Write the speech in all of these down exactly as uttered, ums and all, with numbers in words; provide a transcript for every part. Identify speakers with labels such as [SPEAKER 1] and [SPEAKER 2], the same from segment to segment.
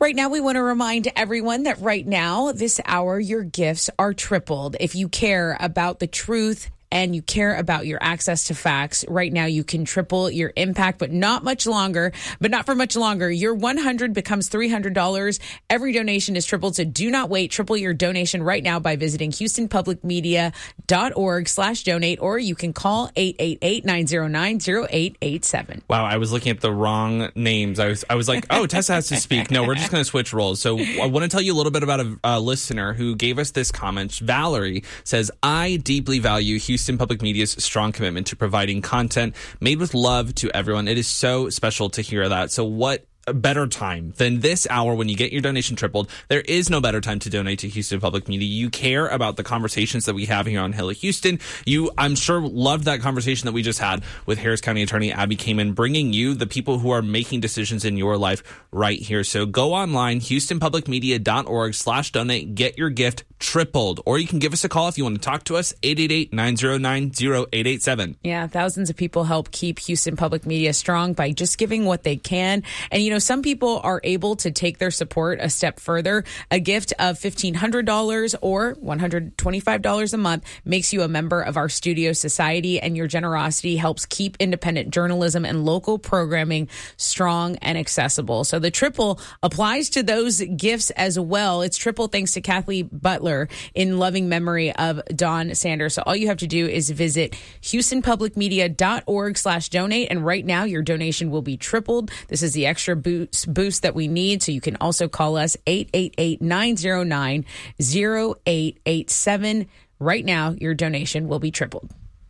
[SPEAKER 1] Right now, we want to remind everyone that right now, this hour, your gifts are tripled. If you care about the truth and you care about your access to facts, right now you can triple your impact, but not much longer, but not for much longer. Your one hundred becomes three hundred dollars. Every donation is tripled, so do not wait. Triple your donation right now by visiting houstonpublicmedia.org slash donate, or you can call eight eight eight, nine zero nine, zero eight eight seven.
[SPEAKER 2] Wow, I was looking at the wrong names. I was I was like, oh, Tessa has to speak. No, we're just going to switch roles. So I want to tell you a little bit about a, a listener who gave us this comment. Valerie says, I deeply value Houston Houston Public Media's strong commitment to providing content made with love to everyone. It is so special to hear that. So what a better time than this hour when you get your donation tripled? There is no better time to donate to Houston Public Media. You care about the conversations that we have here on Hello Houston. You, I'm sure, loved that conversation that we just had with Harris County Attorney Abby Kamen, bringing you the people who are making decisions in your life right here. So go online, houstonpublicmedia.org slash donate, get your gift tripled. Or you can give us a call if you want to talk to us, eight eight eight, nine zero nine, zero eight eight seven.
[SPEAKER 1] Yeah, thousands of people help keep Houston Public Media strong by just giving what they can. And, you know, some people are able to take their support a step further. A gift of fifteen hundred dollars or one hundred twenty-five dollars a month makes you a member of our studio society, and your generosity helps keep independent journalism and local programming strong and accessible. So the triple applies to those gifts as well. It's triple thanks to Kathleen Butler in loving memory of Don Sanders. So all you have to do is visit houstonpublicmedia.org slash donate, and right now your donation will be tripled. This is the extra boost, boost that we need. So you can also call us eight eight eight, nine zero nine, zero eight eight seven. Right now, your donation will be tripled.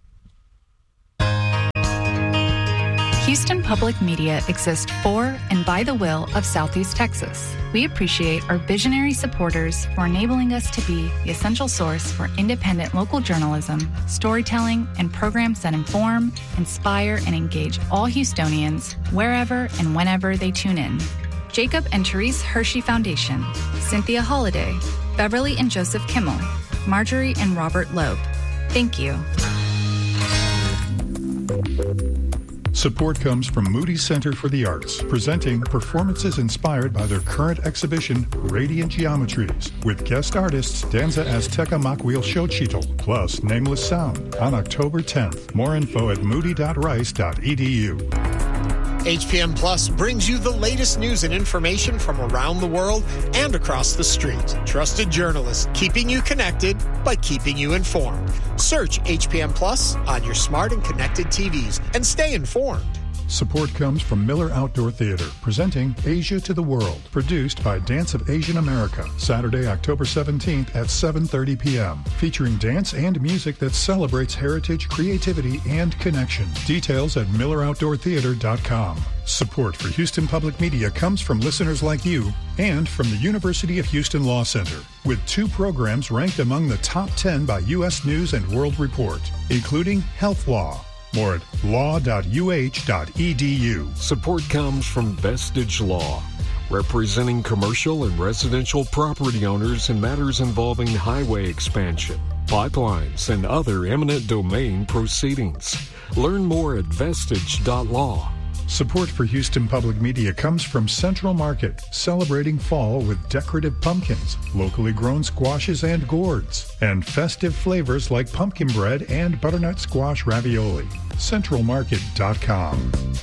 [SPEAKER 3] Houston Public Media exists for and by the will of Southeast Texas. We appreciate our visionary supporters for enabling us to be the essential source for independent local journalism, storytelling, and programs that inform, inspire, and engage all Houstonians wherever and whenever they tune in. Jacob and Therese Hershey Foundation, Cynthia Holliday, Beverly and Joseph Kimmel, Marjorie and Robert Loeb. Thank you.
[SPEAKER 4] Support comes from Moody Center for the Arts, presenting performances inspired by their current exhibition, Radiant Geometries, with guest artists Danza Azteca Makwil Xochitl, plus Nameless Sound, on October tenth. More info at moody dot rice dot e d u.
[SPEAKER 5] H P M Plus brings you the latest news and information from around the world and across the street. Trusted journalists keeping you connected by keeping you informed. Search H P M Plus on your smart and connected T Vs and stay informed.
[SPEAKER 4] Support comes from Miller Outdoor Theater, presenting Asia to the World, produced by Dance of Asian America, Saturday, October seventeenth at seven thirty p.m., featuring dance and music that celebrates heritage, creativity, and connection. Details at miller outdoor theater dot com. Support for Houston Public Media comes from listeners like you and from the University of Houston Law Center, with two programs ranked among the top ten by U S News and World Report, including Health Law. More at law dot u h dot e d u.
[SPEAKER 6] Support comes from Vestige Law, representing commercial and residential property owners in matters involving highway expansion, pipelines, and other eminent domain proceedings. Learn more at vestige dot law.
[SPEAKER 4] Support for Houston Public Media comes from Central Market, celebrating fall with decorative pumpkins, locally grown squashes and gourds, and festive flavors like pumpkin bread and butternut squash ravioli. central market dot com.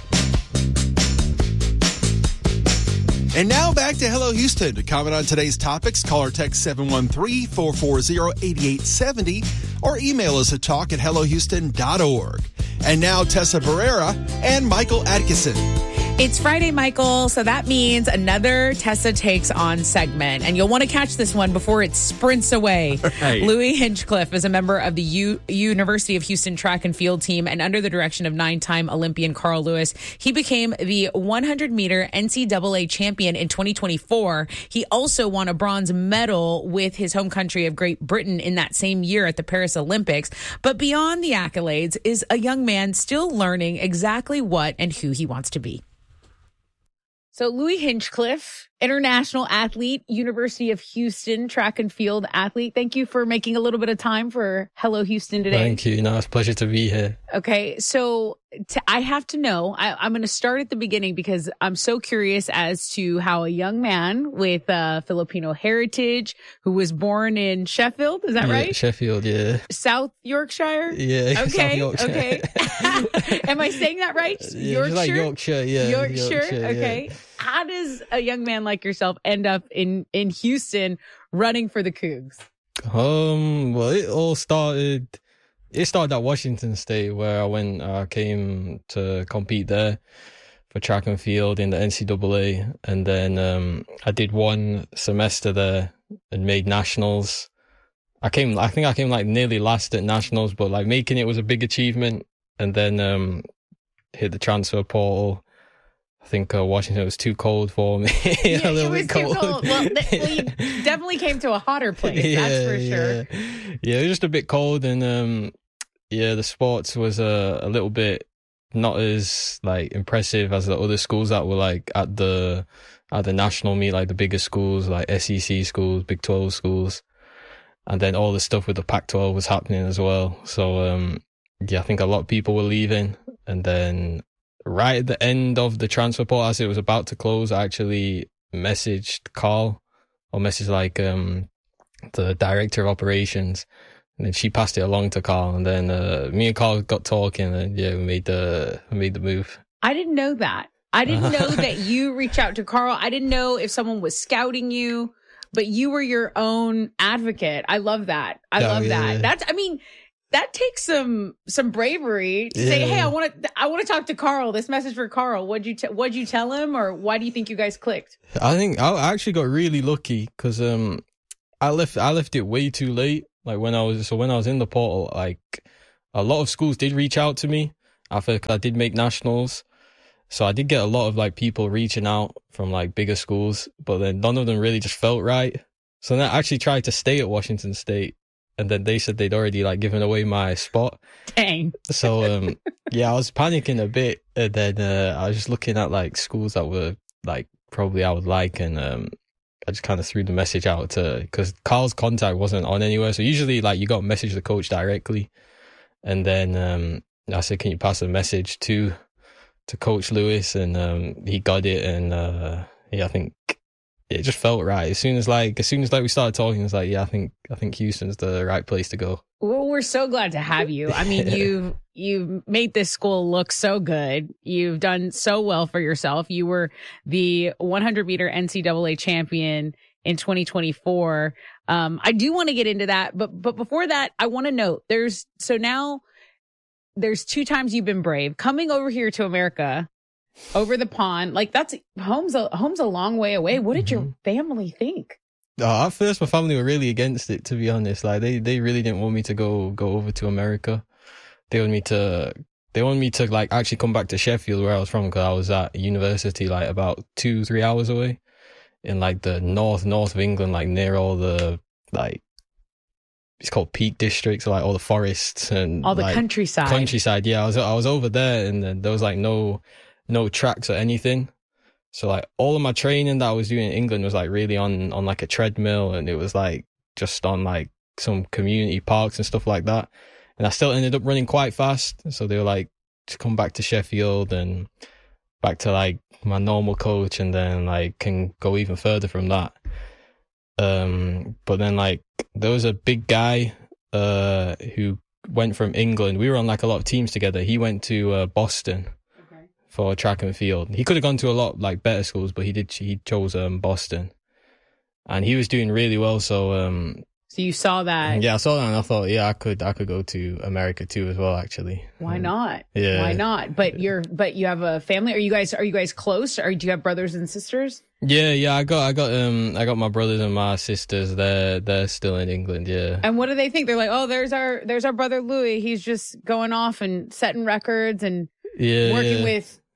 [SPEAKER 7] And now back to Hello Houston. To comment on today's topics, call or text seven one three, four four zero, eight eight seven zero or email us at talk at hello houston dot org. And now Tessa Barrera and Michael Atkinson.
[SPEAKER 1] It's Friday, Michael, so that means another Tessa Takes On segment. And you'll want to catch this one before it sprints away. Right. Louis Hinchcliffe is a member of the U- University of Houston track and field team, and under the direction of nine-time Olympian Carl Lewis, he became the one hundred meter N C double A champion in twenty twenty-four. He also won a bronze medal with his home country of Great Britain in that same year at the Paris Olympics. But beyond the accolades is a young man still learning exactly what and who he wants to be. So Louis Hinchcliffe international athlete, University of Houston track and field athlete. Thank you for making a little bit of time for Hello Houston today.
[SPEAKER 8] Thank you. No, it's a pleasure to be here.
[SPEAKER 1] Okay, so t- I have to know, I, I'm going to start at the beginning because I'm so curious as to how a young man with uh, Filipino heritage who was born in Sheffield, is that
[SPEAKER 8] yeah,
[SPEAKER 1] right?
[SPEAKER 8] Sheffield, yeah.
[SPEAKER 1] South Yorkshire?
[SPEAKER 8] Yeah,
[SPEAKER 1] Okay,
[SPEAKER 8] South Yorkshire.
[SPEAKER 1] okay. Am I saying that right?
[SPEAKER 8] Yeah,
[SPEAKER 1] Yorkshire?
[SPEAKER 8] like Yorkshire, yeah.
[SPEAKER 1] Yorkshire,
[SPEAKER 8] Yorkshire,
[SPEAKER 1] okay.
[SPEAKER 8] Yeah.
[SPEAKER 1] How does a young man like yourself end up in, in Houston running for the Cougs?
[SPEAKER 8] Um, well, it all started, it started at Washington State where I went, I uh, came to compete there for track and field in the N C double A. And then, um, I did one semester there and made nationals. I came, I think I came like nearly last at nationals, but like making it was a big achievement. And then, um, hit the transfer portal. I think uh, Washington was too cold for me.
[SPEAKER 1] Yeah,
[SPEAKER 8] a little
[SPEAKER 1] it was
[SPEAKER 8] bit cold.
[SPEAKER 1] too cold. Well, th- well, you definitely came to a hotter place,
[SPEAKER 8] yeah,
[SPEAKER 1] that's for sure.
[SPEAKER 8] Yeah. yeah, it was just a bit cold, and um, yeah, the sports was uh, a little bit not as like impressive as the other schools that were like at the at the national meet, like the bigger schools, like S E C schools, Big twelve schools, and then all the stuff with the Pac twelve was happening as well. So um, yeah, I think a lot of people were leaving, and then right at the end of the transfer portal, as it was about to close, I actually messaged Carl, or messaged like um the director of operations, and then she passed it along to Carl, and then uh, me and Carl got talking, and yeah, we made the we made the move.
[SPEAKER 1] I didn't know that. I didn't know that you reached out to Carl. I didn't know if someone was scouting you, but you were your own advocate. I love that. I
[SPEAKER 8] Oh,
[SPEAKER 1] love
[SPEAKER 8] yeah.
[SPEAKER 1] that. That's, I mean, that takes some some bravery to
[SPEAKER 8] Yeah.
[SPEAKER 1] say, "Hey, I want to I want to talk to Carl. This message for Carl. What'd you t- what'd you tell him, or why do you think you guys clicked?"
[SPEAKER 8] I think I actually got really lucky because um I left I left it way too late. Like when I was so when I was in the portal, like a lot of schools did reach out to me after I did make nationals. So I did get a lot of like people reaching out from like bigger schools, but then none of them really just felt right. So then I actually tried to stay at Washington State, and then they said they'd already like given away my spot.
[SPEAKER 1] Dang.
[SPEAKER 8] So um yeah, I was panicking a bit, and then uh, I was just looking at like schools that were like probably I would like, and um I just kind of threw the message out to, because Carl's contact wasn't on anywhere. So usually like you got to message the coach directly, and then um I said, can you pass a message to to Coach Lewis, and um he got it, and uh yeah, I think it just felt right. As soon as like as soon as like we started talking, it's like, yeah, I think I think Houston's the right place to go.
[SPEAKER 1] Well, we're so glad to have you. I mean, you've you've made this school look so good. You've done so well for yourself. You were the one hundred meter N C double A champion in twenty twenty-four. Um, I do want to get into that, but but before that, I want to note there's so now there's two times you've been brave coming over here to America, over the pond. Like that's home's a home's a long way away. What did your family think?
[SPEAKER 8] Oh, at first, my family were really against it, to be honest. Like, they, they really didn't want me to go, go over to America. They wanted me to, they wanted me to, like, actually come back to Sheffield, where I was from, because I was at university, like, about two, three hours away in, like, the north, north of England, like, near all the, like, it's called Peak Districts, like, all the forests and
[SPEAKER 1] all the
[SPEAKER 8] like,
[SPEAKER 1] countryside.
[SPEAKER 8] Countryside, yeah. I was, I was over there, and then there was, like, no, no tracks or anything. So like all of my training that I was doing in England was like really on, on like a treadmill, and it was like just on like some community parks and stuff like that. And I still ended up running quite fast. So they were like, to come back to Sheffield and back to like my normal coach, and then like can go even further from that. Um, but then like there was a big guy, uh, who went from England. We were on like a lot of teams together. He went to uh, Boston. For track and field. He could have gone to a lot like better schools, but he did. He chose um, Boston, and he was doing really well. So, um,
[SPEAKER 1] so you saw that?
[SPEAKER 8] Yeah, I saw that, and I thought, yeah, I could, I could go to America too as well. Actually,
[SPEAKER 1] why not?
[SPEAKER 8] Yeah,
[SPEAKER 1] why not? But you're, but you have a family. Are you guys, are you guys close? Or do you have brothers and sisters?
[SPEAKER 8] Yeah, yeah. I got, I got, um, I got my brothers and my sisters. They're, they're still in England. Yeah.
[SPEAKER 1] And what do they think? They're like, oh, there's our, there's our brother Louis. He's just going off and setting records and
[SPEAKER 8] yeah,
[SPEAKER 1] working
[SPEAKER 8] yeah.
[SPEAKER 1] with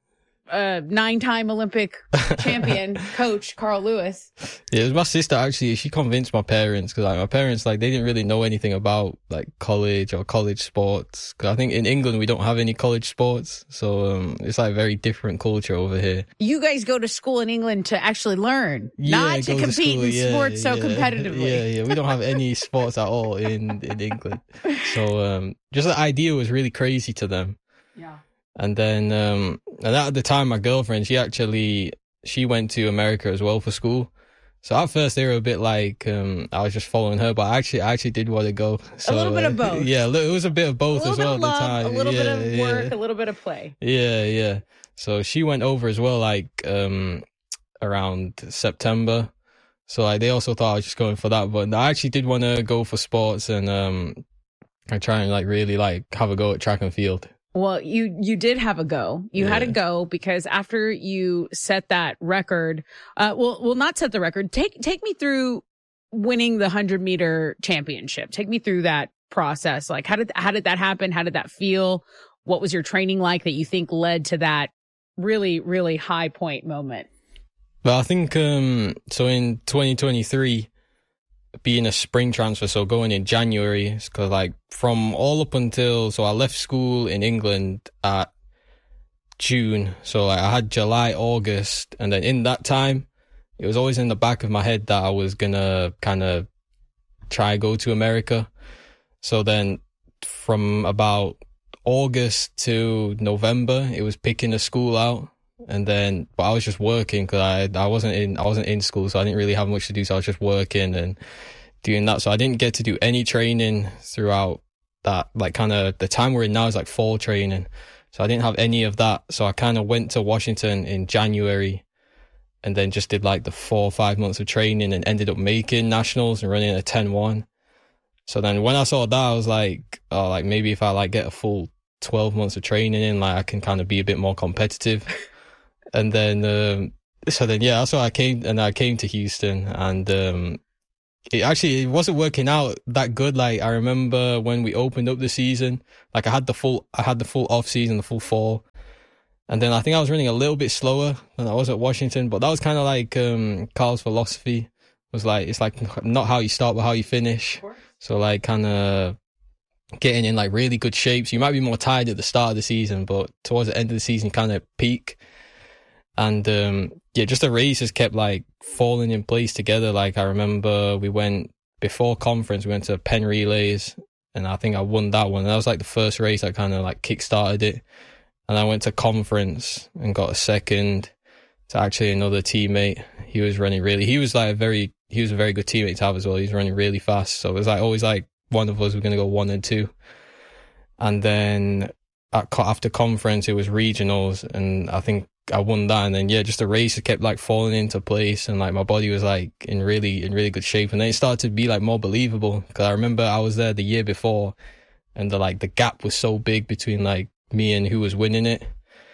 [SPEAKER 1] uh, nine-time Olympic champion coach Carl Lewis.
[SPEAKER 8] Yeah, it was my sister actually. She convinced my parents because like my parents like they didn't really know anything about like college or college sports. Because I think in England we don't have any college sports, so um, it's like a very different culture over here.
[SPEAKER 1] You guys go to school in England to actually learn,
[SPEAKER 8] Yeah,
[SPEAKER 1] not to
[SPEAKER 8] go
[SPEAKER 1] compete
[SPEAKER 8] school,
[SPEAKER 1] in
[SPEAKER 8] yeah,
[SPEAKER 1] sports so
[SPEAKER 8] yeah.
[SPEAKER 1] competitively.
[SPEAKER 8] Yeah, yeah. We don't have any sports at all in in England, so um, just the idea was really crazy to them.
[SPEAKER 1] Yeah.
[SPEAKER 8] And then, um, and at the time, my girlfriend, she actually, she went to America as well for school. So at first they were a bit like, um, I was just following her, but I actually, I actually did want to go. So,
[SPEAKER 1] a little bit
[SPEAKER 8] uh,
[SPEAKER 1] of both.
[SPEAKER 8] Yeah, it was a bit of both
[SPEAKER 1] A
[SPEAKER 8] as
[SPEAKER 1] little
[SPEAKER 8] well
[SPEAKER 1] bit of
[SPEAKER 8] at the
[SPEAKER 1] love,
[SPEAKER 8] time.
[SPEAKER 1] a little
[SPEAKER 8] yeah,
[SPEAKER 1] bit of
[SPEAKER 8] yeah.
[SPEAKER 1] work, a little bit of play.
[SPEAKER 8] Yeah, yeah. So she went over as well, like, um, around September. So like, they also thought I was just going for that, but I actually did want to go for sports and, um, I try and like really like have a go at track and field.
[SPEAKER 1] Well, you you did have a go. You
[SPEAKER 8] Yeah.
[SPEAKER 1] had a go because after you set that record, uh, well, well, not set the record. Take take me through winning the hundred meter championship. Take me through that process. Like, how did how did that happen? How did that feel? What was your training like that you think led to that really really high point moment?
[SPEAKER 8] Well, I think um, so. In twenty twenty-three, being a spring transfer, so going in January, because like from all up until so I left school in England at June, so like I had July, August, and then in that time, it was always in the back of my head that I was gonna kind of try go to America. So then from about August to November, it was picking a school out. And then, but I was just working because I I wasn't in I wasn't in school, so I didn't really have much to do. So I was just working and doing that. So I didn't get to do any training throughout that. Like kind of the time we're in now is like fall training, so I didn't have any of that. So I kind of went to Washington in January, and then just did like the four or five months of training, and ended up making nationals and running a ten one. So then when I saw that, I was like, oh, like maybe if I like get a full twelve months of training in, like I can kind of be a bit more competitive. And then, um, so then, yeah, that's why I came, and I came to Houston, and um, it actually it wasn't working out that good. Like I remember when we opened up the season, like I had the full, I had the full off season, the full fall, and then I think I was running a little bit slower than I was at Washington. But that was kind of like um, Carl's philosophy was like it's like not how you start, but how you finish. So like kind of getting in like really good shape. So you might be more tired at the start of the season, but towards the end of the season, you kind of peak. And um, yeah, just the races kept like falling in place together. Like I remember we went before conference, we went to Penn Relays, and I think I won that one. And that was like the first race that kind of like kick-started it. And I went to conference and got a second to actually another teammate. He was running really, he was like a very, he was a very good teammate to have as well. He was running really fast. So it was like always like one of us was going to go one and two. And then at, after conference, it was regionals, and I think I won that. And then yeah, just the race kept like falling into place, and like my body was like in really in really good shape. And then it started to be like more believable, because I remember I was there the year before, and the like the gap was so big between like me and who was winning it.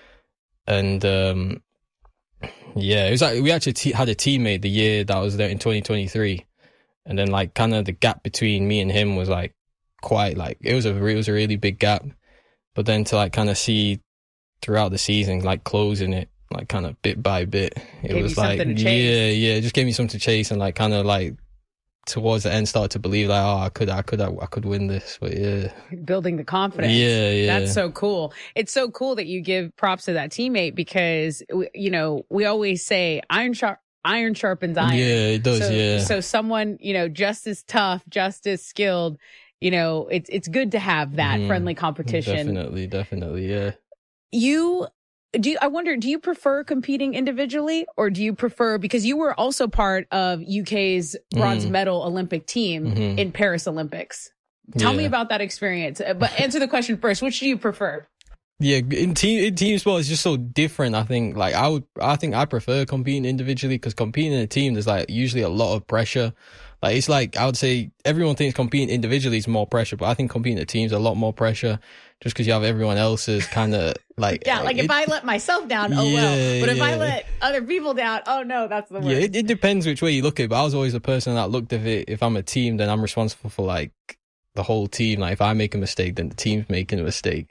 [SPEAKER 8] And um yeah, it was like we actually t- had a teammate the year that I was there in twenty twenty-three, and then like kind of the gap between me and him was like quite like it was a it was a really big gap. But then to like kind of see throughout the season, like closing it, like kind of bit by bit, it
[SPEAKER 1] Gave
[SPEAKER 8] was
[SPEAKER 1] you
[SPEAKER 8] like,
[SPEAKER 1] something to chase.
[SPEAKER 8] yeah, yeah, it just gave me something to chase, and like kind of like towards the end started to believe like, oh, I could, I could, I could win this. But yeah,
[SPEAKER 1] Building the confidence.
[SPEAKER 8] yeah, yeah.
[SPEAKER 1] That's so cool. It's so cool that you give props to that teammate, because, you know, we always say iron sharp, iron sharpens iron.
[SPEAKER 8] Yeah, it does.
[SPEAKER 1] So,
[SPEAKER 8] yeah.
[SPEAKER 1] so someone, you know, just as tough, just as skilled, you know, it's, it's good to have that
[SPEAKER 8] Mhm.
[SPEAKER 1] friendly competition.
[SPEAKER 8] Definitely, definitely, yeah.
[SPEAKER 1] You, do you, I wonder, do you prefer competing individually, or do you prefer, because you were also part of U K's bronze
[SPEAKER 8] Mhm.
[SPEAKER 1] medal Olympic team
[SPEAKER 8] Mhm.
[SPEAKER 1] in Paris Olympics. Tell me
[SPEAKER 8] Yeah.
[SPEAKER 1] about that experience, Uh, but answer the question first. Which do you prefer?
[SPEAKER 8] Yeah, in team in team sport is just so different. I think like I would, I think I prefer competing individually, because competing in a team, there's like usually a lot of pressure. Like it's like I would say everyone thinks competing individually is more pressure, but I think competing in a team is a lot more pressure, just because you have everyone else's kind of like
[SPEAKER 1] Yeah, like
[SPEAKER 8] it,
[SPEAKER 1] if I let myself down, oh
[SPEAKER 8] Yeah,
[SPEAKER 1] well. But if I
[SPEAKER 8] yeah.
[SPEAKER 1] let other people down, oh no, that's the worst.
[SPEAKER 8] yeah, it, it depends which way you look at it. But I was always the person that looked at it. If I'm a team, then I'm responsible for like the whole team. Like if I make a mistake, then the team's making a mistake.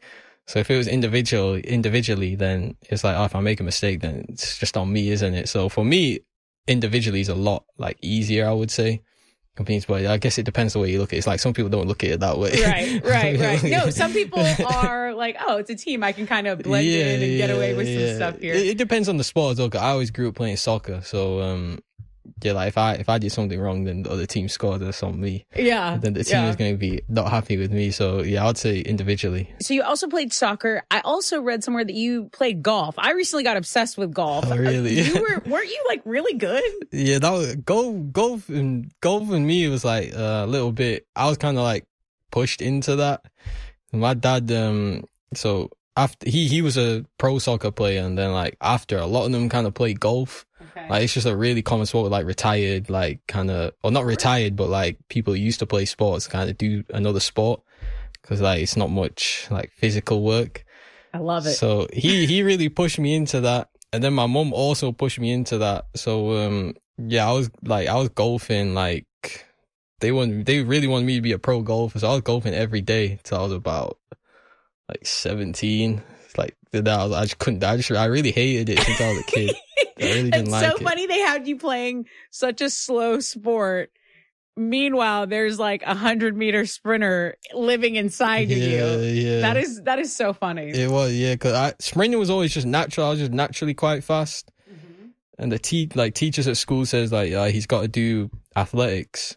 [SPEAKER 8] So if it was individual, individually, then it's like, oh, if I make a mistake, then it's just on me, isn't it? So for me, individually is a lot like easier, I would say. Companies, but I guess it depends the way you look at it. It's like some people don't look at it that way.
[SPEAKER 1] Right, right, right. No, some people are like, oh, it's a team. I can kind of blend
[SPEAKER 8] yeah,
[SPEAKER 1] in and
[SPEAKER 8] yeah,
[SPEAKER 1] get away with
[SPEAKER 8] yeah.
[SPEAKER 1] some stuff here.
[SPEAKER 8] It, it depends on the sport as well. 'Cause I always grew up playing soccer, so um, yeah, like if I if I did something wrong, then the other team scored, that's on me.
[SPEAKER 1] Yeah.
[SPEAKER 8] Then the team
[SPEAKER 1] yeah.
[SPEAKER 8] is going to be not happy with me. So yeah, I'd say individually.
[SPEAKER 1] So you also played soccer. I also read somewhere that you played golf. I recently got obsessed with golf.
[SPEAKER 8] Oh, really?
[SPEAKER 1] You were weren't you like really good?
[SPEAKER 8] Yeah, that was golf. Golf and golf and me was like uh, a little bit. I was kind of like pushed into that. My dad, um, so after he he was a pro soccer player, and then like after a lot of them kind of played golf.
[SPEAKER 1] Okay.
[SPEAKER 8] Like it's just a really common sport with like retired, like kind of, or not retired, but like people who used to play sports kind of do another sport because like it's not much like physical work.
[SPEAKER 1] I love it.
[SPEAKER 8] So he he really pushed me into that, and then my mum also pushed me into that. So um yeah, I was like I was golfing like they want they really wanted me to be a pro golfer, so I was golfing every day till I was about like seventeen. It's like that I, was, I just couldn't. I just I really hated it since I was a kid. I really didn't
[SPEAKER 1] it's
[SPEAKER 8] like
[SPEAKER 1] so
[SPEAKER 8] it.
[SPEAKER 1] funny they had you playing such a slow sport. Meanwhile, there's like a hundred meter sprinter living inside of
[SPEAKER 8] Yeah,
[SPEAKER 1] you.
[SPEAKER 8] yeah.
[SPEAKER 1] That is that is so funny.
[SPEAKER 8] It was, yeah, because I sprinting was always just natural. I was just naturally quite fast.
[SPEAKER 1] Mm-hmm.
[SPEAKER 8] And the te- like teachers at school says like uh, he's got to do athletics,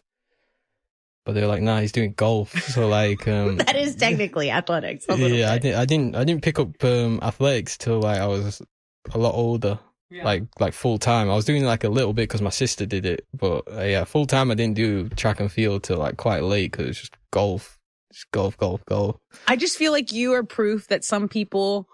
[SPEAKER 8] but they're like, nah, he's doing golf. So like, um,
[SPEAKER 1] That is technically athletics. A little
[SPEAKER 8] yeah, I
[SPEAKER 1] bit.
[SPEAKER 8] didn't, I didn't, I didn't pick up um, athletics till like I was a lot older.
[SPEAKER 1] Yeah.
[SPEAKER 8] Like like full time. I was doing like a little bit because my sister did it, but uh, yeah, full time I didn't do track and field till like quite late because it's just golf, just golf, golf, golf.
[SPEAKER 1] I just feel like you are proof that some people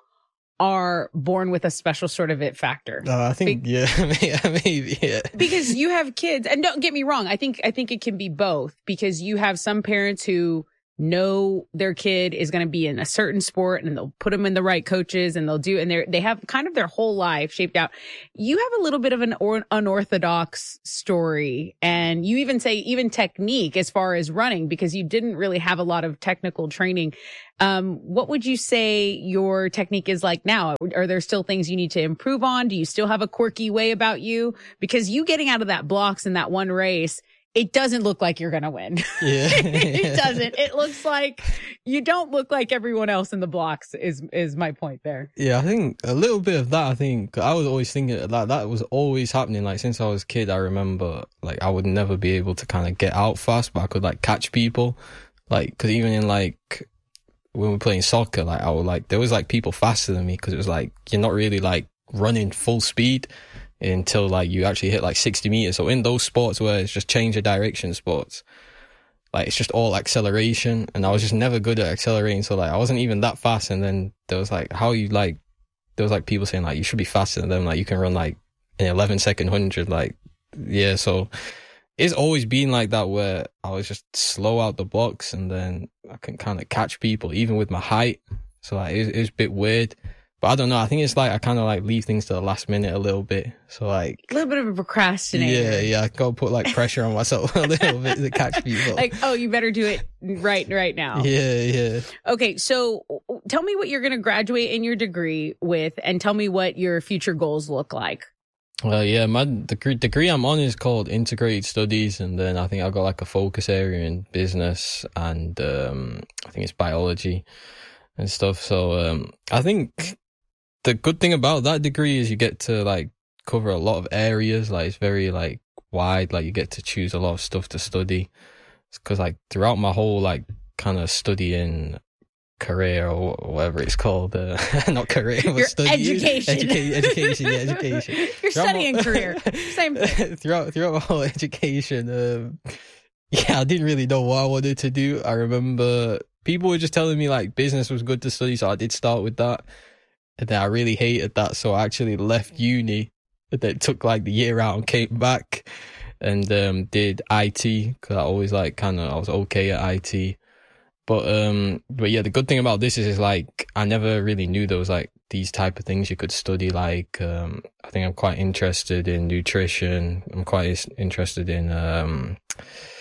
[SPEAKER 1] are born with a special sort of it factor.
[SPEAKER 8] Uh, I think
[SPEAKER 1] Be-
[SPEAKER 8] yeah, maybe yeah.
[SPEAKER 1] Because you have kids, and don't get me wrong, I think I think it can be both, because you have some parents who know their kid is going to be in a certain sport and they'll put them in the right coaches and they'll do, and they they have kind of their whole life shaped out. You have a little bit of an or, unorthodox story, and you even say even technique as far as running, because you didn't really have a lot of technical training. Um, what would you say your technique is like now? Are there still things you need to improve on? Do you still have a quirky way about you? Because you getting out of that blocks in that one race, it doesn't look like you're going to win.
[SPEAKER 8] Yeah.
[SPEAKER 1] It doesn't. It looks like you don't look like everyone else in the blocks is, is my point there.
[SPEAKER 8] Yeah, I think a little bit of that, I think, I was always thinking that that was always happening. Like, since I was a kid, I remember, like, I would never be able to kind of get out fast, but I could, like, catch people. Like, because even in, like, when we were playing soccer, like, I would, like, there was, like, people faster than me because it was, like, you're not really, like, running full speed until, like, you actually hit, like, sixty meters. So in those sports where it's just change of direction sports, like, it's just all acceleration, and I was just never good at accelerating, so, like, I wasn't even that fast, and then there was, like, how you, like, there was, like, people saying, like, you should be faster than them, like, you can run, like, an eleven second hundred, like, yeah, so it's always been like that, where I was just slow out the blocks, and then I can kind of catch people, even with my height, so, like, it, it was a bit weird. But I don't know. I think it's like I kind of like leave things to the last minute a little bit. So like
[SPEAKER 1] A little bit of a procrastinator.
[SPEAKER 8] yeah, yeah, I gotta put like pressure on myself a little bit to catch people.
[SPEAKER 1] Like, oh, you better do it right right now.
[SPEAKER 8] Yeah, yeah.
[SPEAKER 1] Okay, so tell me what you're going to graduate in your degree with, and tell me what your future goals look like.
[SPEAKER 8] Well, yeah, my degree, degree I'm on is called Integrated Studies, and then I think I've got like a focus area in business, and um, I think it's biology and stuff. So um, I think the good thing about that degree is you get to like cover a lot of areas. Like, it's very like wide. Like, you get to choose a lot of stuff to study. Because like throughout my whole like kind of studying career or whatever it's called, uh, not career, but
[SPEAKER 1] Your
[SPEAKER 8] study,
[SPEAKER 1] education.
[SPEAKER 8] educa- education, yeah, education.
[SPEAKER 1] Your
[SPEAKER 8] Throughout
[SPEAKER 1] studying
[SPEAKER 8] my-
[SPEAKER 1] career. Same thing.
[SPEAKER 8] throughout throughout my whole education, um, yeah, I didn't really know what I wanted to do. I remember people were just telling me like business was good to study, so I did start with that. And then I really hated that, so I actually left uni. And then took like the year out and came back and um, did I T, because I always like kind of I was okay at I T. But um, but yeah, the good thing about this is, is like I never really knew there was like these type of things you could study. Like um, I think I'm quite interested in nutrition. I'm quite interested in um,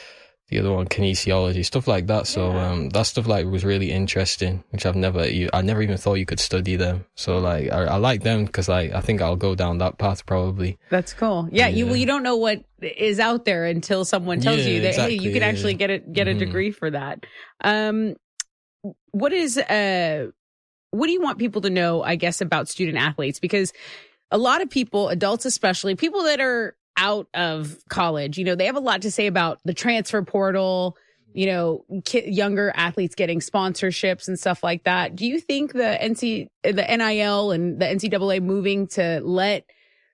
[SPEAKER 8] the other one kinesiology, stuff like that. So
[SPEAKER 1] Yeah.
[SPEAKER 8] um, that stuff like was really interesting, which I've never, I never even thought you could study them. So like I, I like them because like I think I'll go down that path probably.
[SPEAKER 1] That's cool. Yeah, you
[SPEAKER 8] Yeah.
[SPEAKER 1] well, you don't know what is out there until someone tells
[SPEAKER 8] Yeah,
[SPEAKER 1] you that
[SPEAKER 8] exactly,
[SPEAKER 1] hey, you could
[SPEAKER 8] yeah.
[SPEAKER 1] actually get it get a
[SPEAKER 8] Mhm.
[SPEAKER 1] degree for that. Um, what is uh, what do you want people to know? I guess about student athletes, because a lot of people, adults especially, people that are out of college, you know, they have a lot to say about the transfer portal. You know, ki- younger athletes getting sponsorships and stuff like that. Do you think the N C, the N I L and the N C double A moving to let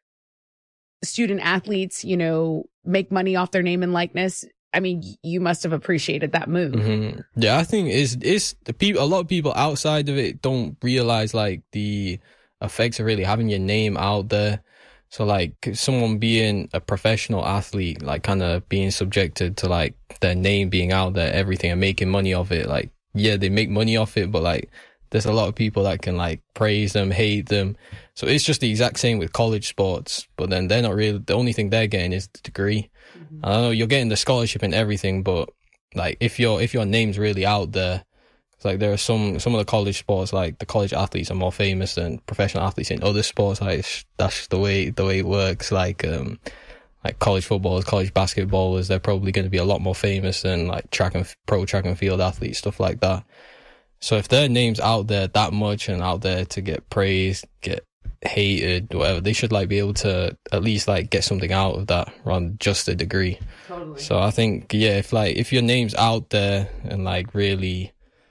[SPEAKER 1] student athletes, you know, make money off their name and likeness? I mean, you must have appreciated that move.
[SPEAKER 8] Mm-hmm. Yeah, I think it's it's the people. A lot of people outside of it don't realize like the effects of really having your name out there. So like someone being a professional athlete, like kind of being subjected to like their name being out there, everything, and making money off it. Like, yeah, they make money off it, but like there's a lot of people that can like praise them, hate them. So it's just the exact same with college sports, but then they're not really, the only thing they're getting is the degree. Mm-hmm. I don't know, you're getting the scholarship and everything, but like if your if your name's really out there, it's like there are some some of the college sports, like the college athletes are more famous than professional athletes in other sports. Like it's, that's just the way the way it works. Like um, like college footballers, college basketballers, they're probably going to be a lot more famous than like track and pro track and field athletes, stuff like that. So if their name's out there that much and out there to get praised, get hated, whatever, they should like be able to at least like get something out of that rather than just a degree.
[SPEAKER 1] Totally.
[SPEAKER 8] So I think yeah, if like if your name's out there and like really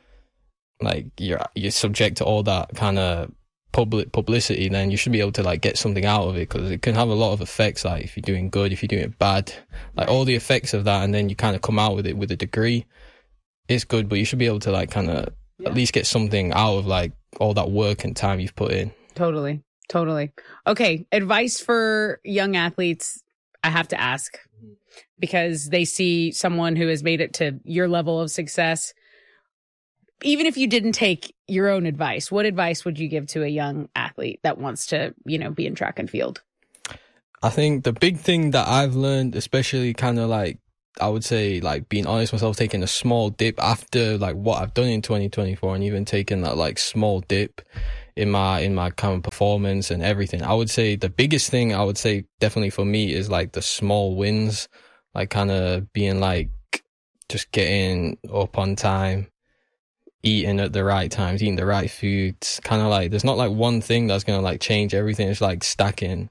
[SPEAKER 8] like you're you're subject to all that kind of public publicity, then you should be able to like get something out of it, because it can have a lot of effects. Like if you're doing good, if you're doing it bad, like all the effects of that, and then you kind of come out with it with a degree. It's good, but you should be able to like kind of
[SPEAKER 1] Yeah.
[SPEAKER 8] at least get something out of like all that work and time you've put in.
[SPEAKER 1] Totally. Totally. Okay. Advice for young athletes. I have to ask, because they see someone who has made it to your level of success. Even if you didn't take your own advice, what advice would you give to a young athlete that wants to, you know, be in track and field?
[SPEAKER 8] I think the big thing that I've learned, especially kind of like, I would say like being honest with myself, taking a small dip after like what I've done in twenty twenty-four, and even taking that like small dip in my in my kind of performance and everything. I would say the biggest thing I would say definitely for me is like the small wins, like kind of being like just getting up on time, eating at the right times, eating the right foods. Kind of like there's not like one thing that's gonna like change everything. It's like stacking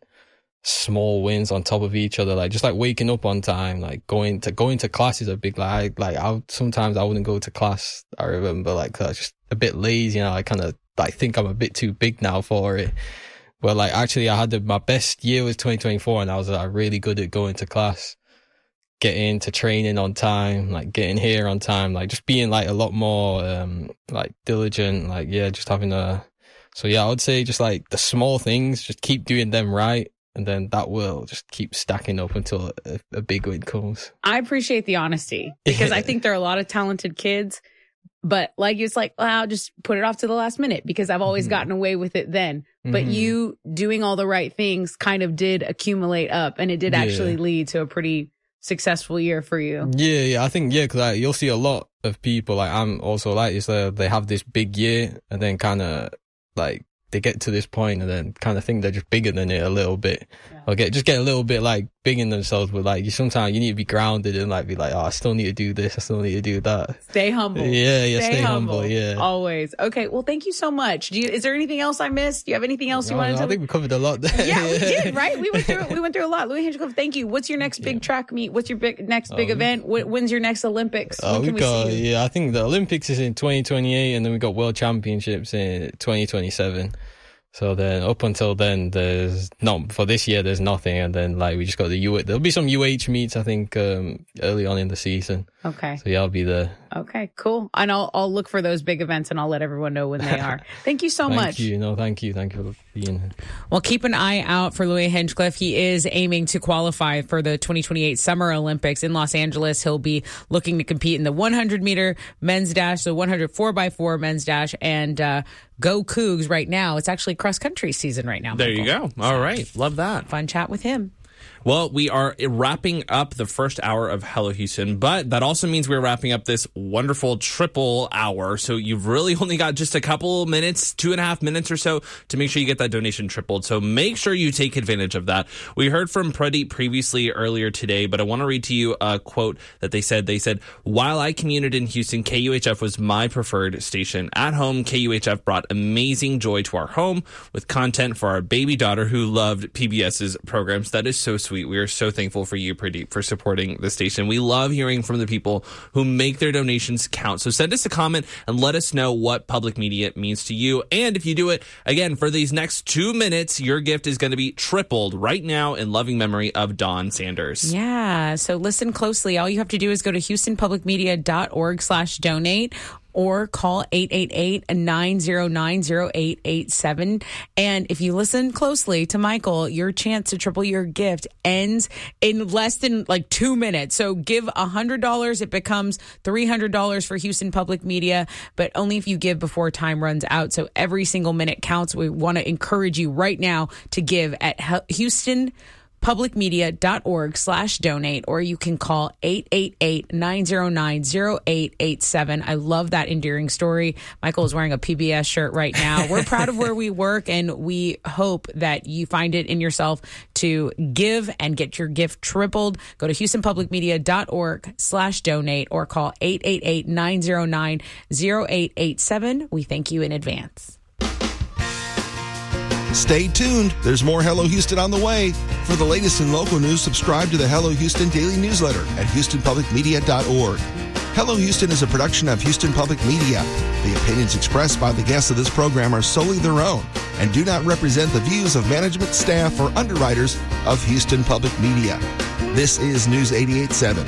[SPEAKER 8] small wins on top of each other, like just like waking up on time, like going to going to class is a big like I, like I sometimes I wouldn't go to class. I remember like I was just a bit lazy, you know. I kind of like think I'm a bit too big now for it. But like actually, I had the, my best year was twenty twenty-four, and I was like really good at going to class, getting to training on time, like getting here on time, like just being like a lot more um like diligent, like yeah, just having a. So yeah, I would say just like the small things, just keep doing them right. And then that will just keep stacking up until a, a big win comes. I
[SPEAKER 1] appreciate the honesty, because I think there are a lot of talented kids, but like it's like, well, I'll just put it off to the last minute because I've always mm-hmm. gotten away with it then. But mm-hmm. you doing all the right things kind of did accumulate up, and it did yeah. actually lead to a pretty successful year for you.
[SPEAKER 8] Yeah, yeah, I think, yeah, because like, you'll see a lot of people, like I'm also like this, uh, they have this big year and then kind of like, they get to this point and then kind of think they're just bigger than it a little bit, yeah. or get just get a little bit like big in themselves. But like you sometimes you need to be grounded and like be like, oh, I still need to do this, I still need to do that.
[SPEAKER 1] Stay humble.
[SPEAKER 8] Yeah, yeah, stay,
[SPEAKER 1] stay
[SPEAKER 8] humble.
[SPEAKER 1] humble.
[SPEAKER 8] Yeah,
[SPEAKER 1] always. Okay, well, thank you so much. Do you? Is there anything else I missed? Do you have anything else you
[SPEAKER 8] no,
[SPEAKER 1] wanted
[SPEAKER 8] no,
[SPEAKER 1] to?
[SPEAKER 8] I think we covered a lot there.
[SPEAKER 1] Yeah, we did. Right? We went through. We went through a lot. Louis Hinchcliffe, thank you. What's your next big yeah. track meet? What's your big next big um, event? When's your next Olympics?
[SPEAKER 8] Oh,
[SPEAKER 1] when
[SPEAKER 8] we
[SPEAKER 1] can we
[SPEAKER 8] got
[SPEAKER 1] see you?
[SPEAKER 8] yeah. I think the Olympics is in twenty twenty-eight, and then we got World Championships in twenty twenty-seven. So then, up until then, there's not for this year. There's nothing, and then like we just got the U. There'll be some U H meets, I think, um, early on in the season.
[SPEAKER 1] Okay.
[SPEAKER 8] So yeah, I'll be there.
[SPEAKER 1] Okay, cool. And I'll I'll look for those big events, and I'll let everyone know when they are. Thank you so
[SPEAKER 8] thank
[SPEAKER 1] much.
[SPEAKER 8] Thank you. No, thank you. Thank you for being here.
[SPEAKER 1] Well, keep an eye out for Louis Hinchcliffe. He is aiming to qualify for the twenty twenty-eight Summer Olympics in Los Angeles. He'll be looking to compete in the one hundred meter men's dash, the one hundred four by four men's dash, and uh, go Cougs right now. It's actually cross country season right now.
[SPEAKER 2] There
[SPEAKER 1] Michael.
[SPEAKER 2] you go. All right. Love that.
[SPEAKER 1] Fun chat with him.
[SPEAKER 2] Well, we are wrapping up the first hour of Hello Houston, but that also means we're wrapping up this wonderful triple hour. So you've really only got just a couple minutes, two and a half minutes or so to make sure you get that donation tripled. So make sure you take advantage of that. We heard from Pradeep previously earlier today, but I want to read to you a quote that they said. They said, while I commuted in Houston, K U H F was my preferred station. At home, K U H F brought amazing joy to our home with content for our baby daughter who loved PBS's programs. That is so sweet. We are so thankful for you, Pradeep, for supporting the station. We love hearing from the people who make their donations count. So send us a comment and let us know what public media means to you. And if you do it, again, for these next two minutes, your gift is going to be tripled right now in loving memory of Dawn Sanders.
[SPEAKER 1] Yeah, so listen closely. All you have to do is go to houstonpublicmedia.org slash donate or call eight eight eight, nine zero nine, zero eight eight seven. And if you listen closely to Michael, your chance to triple your gift ends in less than like two minutes. So give one hundred dollars. It becomes three hundred dollars for Houston Public Media, but only if you give before time runs out. So every single minute counts. We want to encourage you right now to give at Houston publicmedia.org slash donate, or you can call eight eight eight, nine zero nine, zero eight eight seven. I love that endearing story. Michael is wearing a P B S shirt right now. We're proud of where we work, and we hope that you find it in yourself to give and get your gift tripled. Go to houstonpublicmedia.org slash donate or call eight eight eight, nine zero nine, zero eight eight seven. We thank you in advance.
[SPEAKER 7] Stay tuned. There's more Hello Houston on the way. For the latest in local news, subscribe to the Hello Houston daily newsletter at houston public media dot org. Hello Houston is a production of Houston Public Media. The opinions expressed by the guests of this program are solely their own and do not represent the views of management, staff, or underwriters of Houston Public Media. This is News eighty-eight point seven.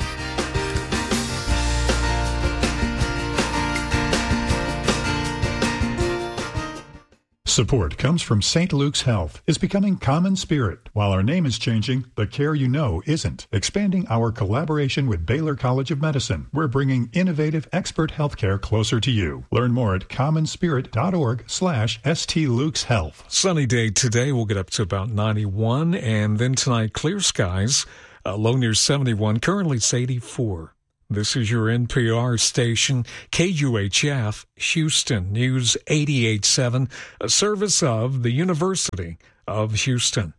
[SPEAKER 4] Support comes from Saint Luke's Health. It's becoming common spirit. While our name is changing, the care you know isn't. Expanding our collaboration with Baylor College of Medicine, we're bringing innovative expert healthcare closer to you. Learn more at commonspirit.org slash St. Luke's Health.
[SPEAKER 6] Sunny day today. We'll get up to about ninety-one, and then tonight, clear skies. Uh, low near seventy-one. Currently, it's eighty-four. This is your N P R station, K U H F, Houston, News eighty-eight point seven, a service of the University of Houston.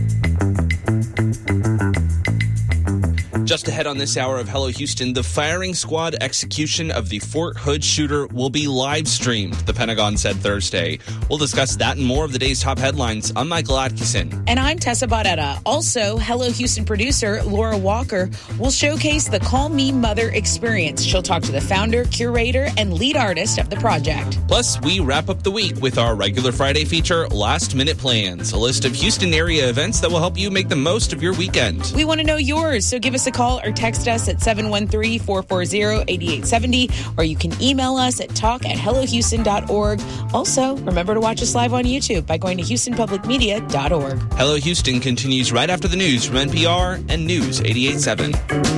[SPEAKER 2] Just ahead on this hour of Hello Houston, the firing squad execution of the Fort Hood shooter will be live streamed, the Pentagon said Thursday. We'll discuss that and more of the day's top headlines. I'm Michael Atkinson.
[SPEAKER 1] And I'm Tessa Barrera. Also, Hello Houston producer Laura Walker will showcase the Call Me Mother experience. She'll talk to the founder, curator, and lead artist of the project.
[SPEAKER 2] Plus, we wrap up the week with our regular Friday feature, Last Minute Plans, a list of Houston area events that will help you make the most of your weekend.
[SPEAKER 1] We want to know yours, so give us a call or text us at seven one three, four four zero, eight eight seven zero, or you can email us at talk at hello houston dot org. Also, remember to watch us live on YouTube by going to houston public media dot org.
[SPEAKER 2] Hello Houston continues right after the news from N P R and News eighty-eight point seven.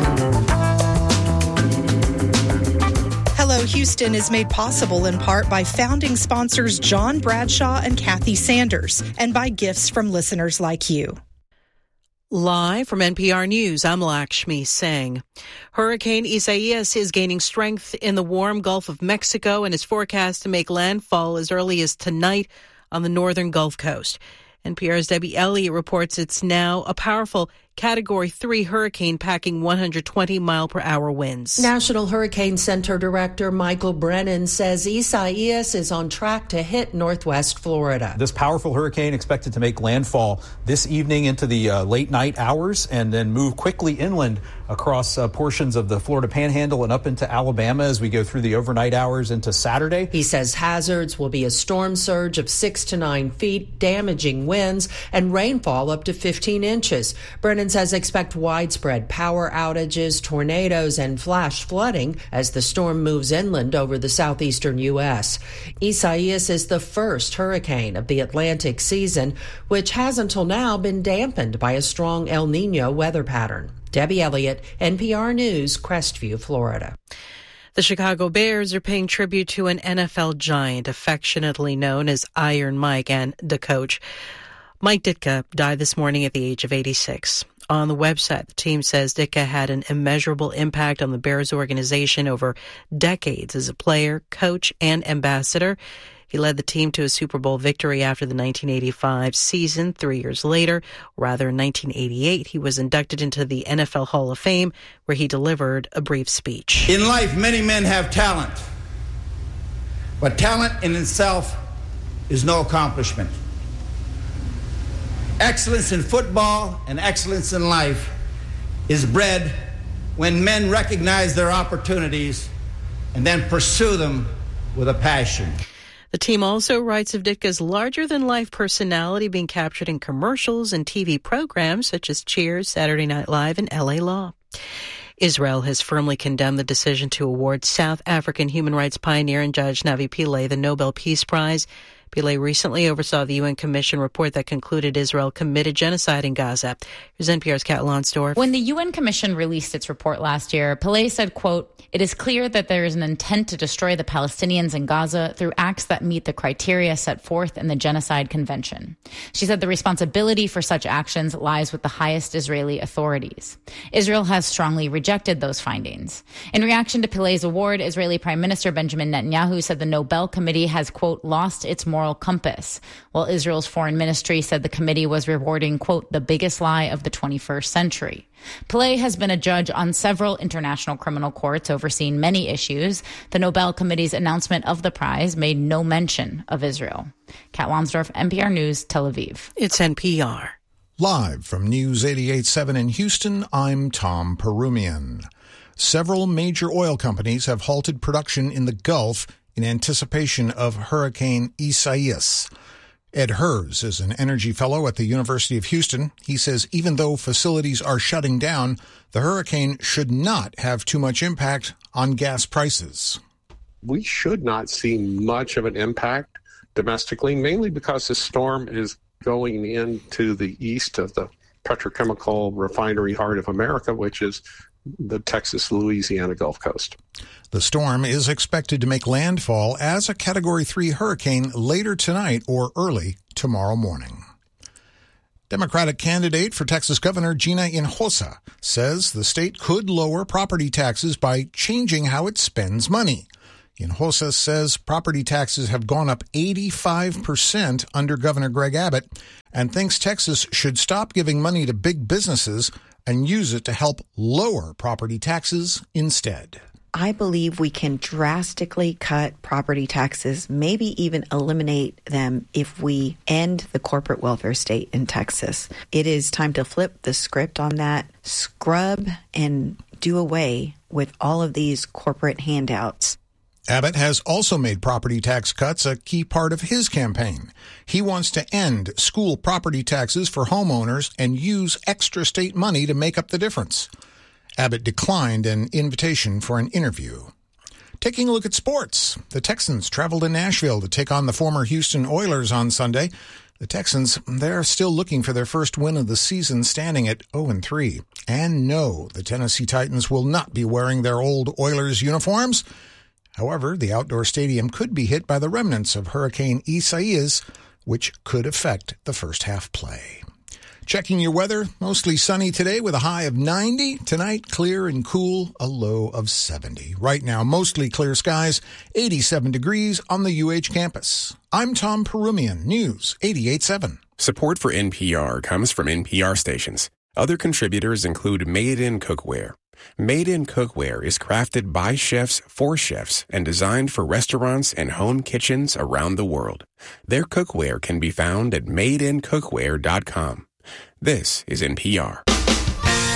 [SPEAKER 9] Hello Houston is made possible in part by founding sponsors John Bradshaw and Kathy Sanders, and by gifts from listeners like you.
[SPEAKER 10] Live from N P R News, I'm Lakshmi Singh. Hurricane Isaias is gaining strength in the warm Gulf of Mexico and is forecast to make landfall as early as tonight on the northern Gulf Coast. N P R's Debbie Elliott reports it's now a powerful Category three hurricane packing one hundred twenty mile per hour winds.
[SPEAKER 11] National Hurricane Center Director Michael Brennan says Isaias is on track to hit northwest Florida.
[SPEAKER 12] This powerful hurricane expected to make landfall this evening into the uh, late night hours and then move quickly inland across uh, portions of the Florida Panhandle and up into Alabama as we go through the overnight hours into Saturday.
[SPEAKER 11] He says hazards will be a storm surge of six to nine feet, damaging winds, and rainfall up to fifteen inches. Brennan says expect widespread power outages, tornadoes, and flash flooding as the storm moves inland over the southeastern U S. Isaias is the first hurricane of the Atlantic season, which has until now been dampened by a strong El Nino weather pattern. Debbie Elliott, N P R News, Crestview, Florida.
[SPEAKER 10] The Chicago Bears are paying tribute to an N F L giant affectionately known as Iron Mike and the coach. Mike Ditka died this morning at the age of eighty-six. on the website. The team says Ditka had an immeasurable impact on the Bears organization over decades as a player, coach, and ambassador. He led the team to a Super Bowl victory after the nineteen eighty-five season. Three years later, rather in nineteen eighty-eight, he was inducted into the N F L Hall of Fame, where he delivered a brief speech.
[SPEAKER 13] In life, many men have talent, but talent in itself is no accomplishment. Excellence in football and excellence in life is bred when men recognize their opportunities and then pursue them with a passion.
[SPEAKER 10] The team also writes of Ditka's larger-than-life personality being captured in commercials and T V programs such as Cheers, Saturday Night Live, and L A Law. Israel has firmly condemned the decision to award South African human rights pioneer and judge Navi Pillay the Nobel Peace Prize. Pillay recently oversaw the U N Commission report that concluded Israel committed genocide in Gaza. Here's N P R's Kat Lonsdorf.
[SPEAKER 14] When the U N Commission released its report last year, Pillay said, quote, "It is clear that there is an intent to destroy the Palestinians in Gaza through acts that meet the criteria set forth in the Genocide Convention." She said the responsibility for such actions lies with the highest Israeli authorities. Israel has strongly rejected those findings. In reaction to Pillay's award, Israeli Prime Minister Benjamin Netanyahu said the Nobel Committee has, quote, "lost its moral compass," while Israel's foreign ministry said the committee was rewarding, quote, "the biggest lie of the twenty-first century." Pillay has been a judge on several international criminal courts overseeing many issues. The Nobel Committee's announcement of the prize made no mention of Israel. Kat Lonsdorf, N P R News, Tel Aviv.
[SPEAKER 10] It's N P R.
[SPEAKER 15] Live from News eighty-eight point seven in Houston, I'm Tom Perumian. Several major oil companies have halted production in the Gulf in anticipation of Hurricane Isaias. Ed Hers is an energy fellow at the University of Houston. He says even though facilities are shutting down, the hurricane should not have too much impact on gas prices.
[SPEAKER 16] We should not see much of an impact domestically, mainly because the storm is going into the east of the petrochemical refinery heart of America, which is the Texas-Louisiana Gulf Coast.
[SPEAKER 15] The storm is expected to make landfall as a Category three hurricane later tonight or early tomorrow morning. Democratic candidate for Texas Governor Gina Hinojosa says the state could lower property taxes by changing how it spends money. Hinojosa says property taxes have gone up eighty-five percent under Governor Greg Abbott and thinks Texas should stop giving money to big businesses and use it to help lower property taxes instead.
[SPEAKER 17] I believe we can drastically cut property taxes, maybe even eliminate them if we end the corporate welfare state in Texas. It is time to flip the script on that, scrub and do away with all of these corporate handouts.
[SPEAKER 15] Abbott has also made property tax cuts a key part of his campaign. He wants to end school property taxes for homeowners and use extra state money to make up the difference. Abbott declined an invitation for an interview. Taking a look at sports, the Texans traveled to Nashville to take on the former Houston Oilers on Sunday. The Texans, they're still looking for their first win of the season, standing at oh and three. And no, the Tennessee Titans will not be wearing their old Oilers uniforms. However, the outdoor stadium could be hit by the remnants of Hurricane Isaias, which could affect the first half play. Checking your weather, mostly sunny today with a high of ninety. Tonight, clear and cool, a low of seventy. Right now, mostly clear skies, eighty-seven degrees on the U H campus. I'm Tom Perumian, News eighty-eight point seven.
[SPEAKER 18] Support for N P R comes from N P R stations. Other contributors include Made in Cookware. Made in Cookware is crafted by chefs for chefs and designed for restaurants and home kitchens around the world. Their cookware can be found at made in cookware dot com. This is N P R.